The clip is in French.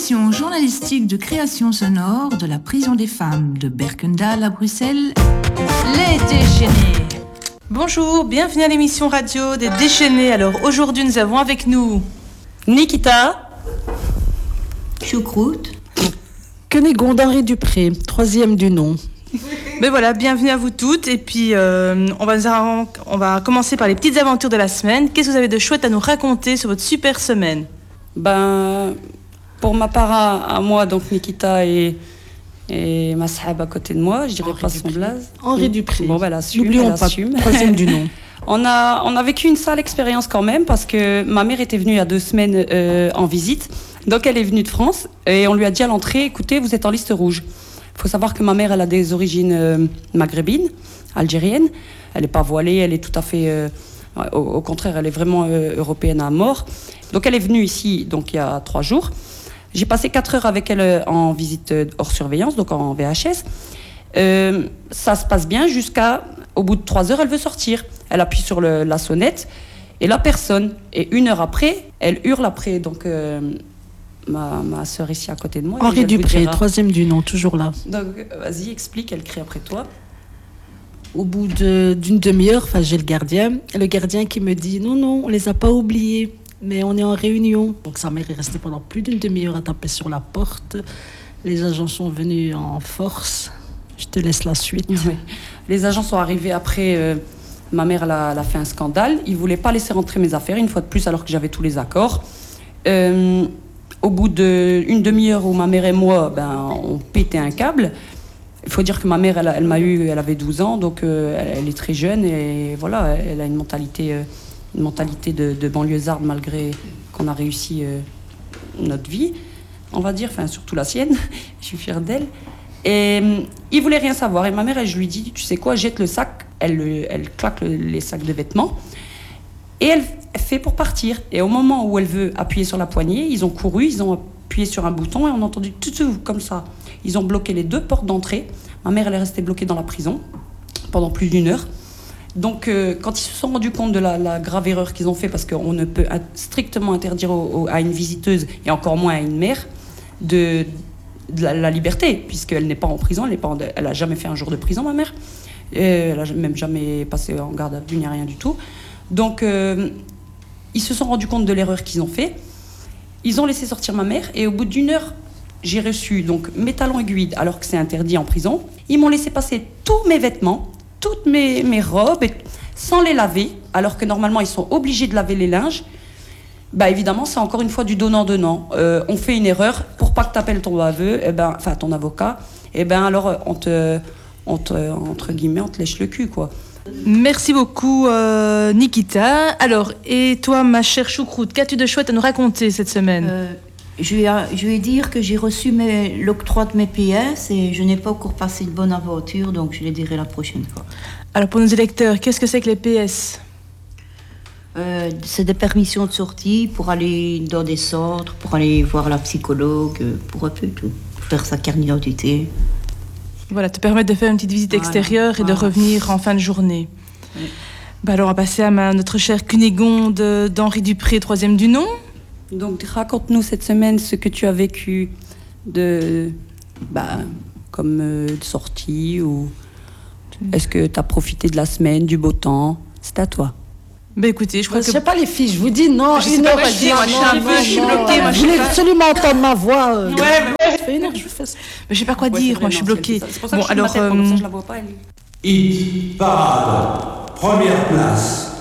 l'émission journalistique de création sonore de la prison des femmes de Berkendal à Bruxelles, Les Déchaînés. Bonjour, bienvenue à l'émission radio des Déchaînés. Alors aujourd'hui nous avons avec nous Nikita, Choucroute, Cunégonde Henri Dupré, 3e du nom. Ben voilà, bienvenue à vous toutes. Et puis on va commencer par les petites aventures de la semaine. Qu'est-ce que vous avez de chouette à nous raconter sur votre super semaine? Pour ma part à moi, donc Nikita et ma sahab à côté de moi, je dirais Henri pas Dupré. son blaze. Henri Dupré. Bon, elle assume. N'oublions pas, 3e du nom. On a vécu une sale expérience quand même parce que ma mère était venue il y a 2 semaines en visite. Donc elle est venue de France et on lui a dit à l'entrée, écoutez, vous êtes en liste rouge. Il faut savoir que ma mère, elle a des origines maghrébines, algériennes. Elle n'est pas voilée, elle est tout à fait... au contraire, elle est vraiment européenne à mort. Donc elle est venue ici donc, il y a 3 jours. J'ai passé 4 heures avec elle en visite hors surveillance, donc en VHS. Ça se passe bien au bout de 3 heures, elle veut sortir. Elle appuie sur la sonnette et la personne. Et 1 heure après, elle hurle après. Donc ma sœur ici à côté de moi. Henri Dupré, 3e du nom, toujours là. Donc vas-y, explique, elle crie après toi. Au bout d'une demi-heure, j'ai le gardien qui me dit non, on les a pas oubliés, mais on est en réunion. Donc sa mère est restée pendant plus d'une demi-heure à taper sur la porte. Les agents sont venus en force. Je te laisse la suite. Oui. Les agents sont arrivés après. Ma mère, elle a fait un scandale. Ils voulaient pas laisser rentrer mes affaires, une fois de plus, alors que j'avais tous les accords. Au bout d'une demi-heure où ma mère et moi, on pétait un câble. Il faut dire que ma mère, elle m'a eu, elle avait 12 ans, donc elle est très jeune et voilà, elle a une mentalité de banlieusarde malgré qu'on a réussi notre vie, on va dire, enfin surtout la sienne. Je suis fière d'elle. Et il voulait rien savoir. Et ma mère, je lui dis, tu sais quoi, jette le sac. Elle claque les sacs de vêtements et elle fait pour partir. Et au moment où elle veut appuyer sur la poignée, ils ont couru, ils ont appuyé sur un bouton et on a entendu tout comme ça. Ils ont bloqué les 2 portes d'entrée. Ma mère, elle est restée bloquée dans la prison pendant plus d'1 heure. Donc, quand ils se sont rendus compte de la grave erreur qu'ils ont fait, parce qu'on ne peut strictement interdire à une visiteuse, et encore moins à une mère, de la liberté, puisqu'elle n'est pas en prison, elle n'a jamais fait un jour de prison, ma mère. Elle n'a même jamais passé en garde à vue, ni rien du tout. Donc, ils se sont rendus compte de l'erreur qu'ils ont fait. Ils ont laissé sortir ma mère, et au bout d'1 heure, j'ai reçu donc mes talons aiguilles, alors que c'est interdit en prison. Ils m'ont laissé passer tous mes vêtements, toutes mes robes, sans les laver, alors que normalement ils sont obligés de laver les linges. Évidemment, c'est encore une fois du donnant-donnant. On fait une erreur, pour pas que tu appelles ton baveux, ton avocat, alors entre guillemets, on te lèche le cul, quoi. Merci beaucoup Nikita. Alors, et toi ma chère Choucroute, qu'as-tu de chouette à nous raconter cette semaine? Je vais dire que j'ai reçu l'octroi de mes PS et je n'ai pas encore passé une bonne aventure, donc je les dirai la prochaine fois. Alors pour nos électeurs, qu'est-ce que c'est que les PS? C'est des permissions de sortie pour aller dans des centres, pour aller voir la psychologue, pour un peu tout, faire sa carte d'identité. Voilà, te permettre de faire une petite visite extérieure et de revenir en fin de journée. Oui. Alors on va passer à notre chère Cunégonde d'Henri Dupré, 3e du nom. Donc, raconte-nous cette semaine ce que tu as vécu comme sortie ou est-ce que tu as profité de la semaine, du beau temps? C'est à toi. Écoutez, je crois que... Je sais pas les filles, je vous dis non. Je sais pas quoi dire, moi je suis bloquée. Je voulais absolument entendre ma voix. Ouais, ça fait 1 heure que je fais ça. Mais je sais pas quoi dire, moi je suis bloquée. C'est pour ça que je suis comme ça, je la vois pas. Hit parade, première place.